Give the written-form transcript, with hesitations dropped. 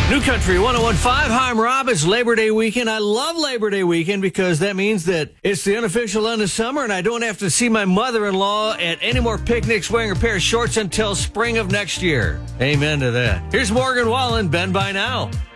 New Country 101.5. Hi, I'm Rob. It's Labor Day weekend. I love Labor Day weekend because that means that it's the unofficial end of summer and I don't have to see my mother-in-law at any more picnics wearing a pair of shorts until spring of next year. Amen to that. Here's Morgan Wallen, Bend by Now.